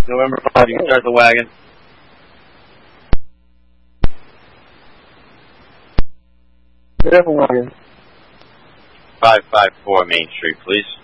November 5, you can start the wagon. 7 wagon. 554 Main Street, please.